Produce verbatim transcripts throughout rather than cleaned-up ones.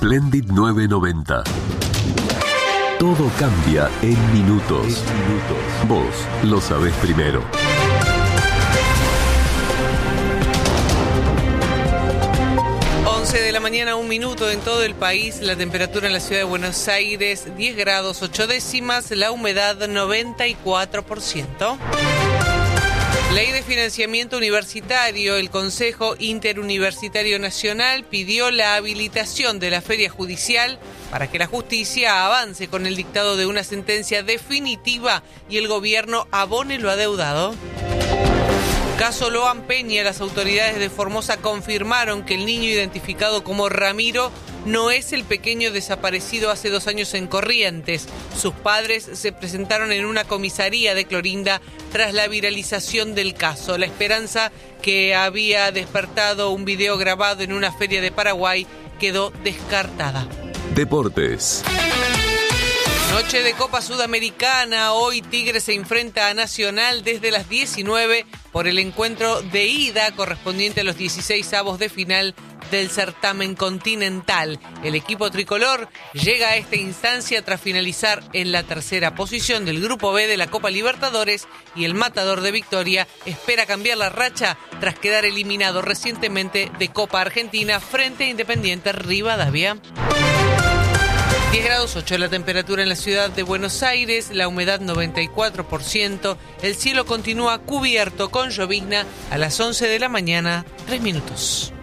Splendid nueve noventa. Todo cambia en minutos. En minutos. Vos lo sabés primero. once de la mañana, un minuto en todo el país. La temperatura en la ciudad de Buenos Aires, diez grados, ocho décimas. La humedad, noventa y cuatro por ciento. Ley de financiamiento universitario. El Consejo Interuniversitario Nacional pidió la habilitación de la feria judicial para que la justicia avance con el dictado de una sentencia definitiva y el gobierno abone lo adeudado. Caso Loan Peña, las autoridades de Formosa confirmaron que el niño identificado como Ramiro no es el pequeño desaparecido hace dos años en Corrientes. Sus padres se presentaron en una comisaría de Clorinda tras la viralización del caso. La esperanza que había despertado un video grabado en una feria de Paraguay quedó descartada. Deportes. Noche de Copa Sudamericana. Hoy Tigre se enfrenta a Nacional desde las diecinueve por el encuentro de ida correspondiente a los dieciseisavos de final del certamen continental. El equipo tricolor llega a esta instancia tras finalizar en la tercera posición del Grupo B de la Copa Libertadores y el matador de Victoria espera cambiar la racha tras quedar eliminado recientemente de Copa Argentina frente a Independiente Rivadavia. diez grados ocho la temperatura en la ciudad de Buenos Aires, la humedad noventa y cuatro por ciento, el cielo continúa cubierto con llovizna a las once de la mañana, tres minutos.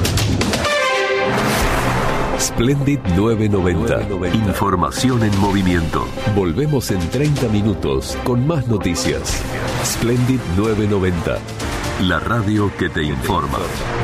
Splendid nueve noventa. Información en movimiento. Volvemos en treinta minutos con más noticias. Splendid nueve noventa. La radio que te informa.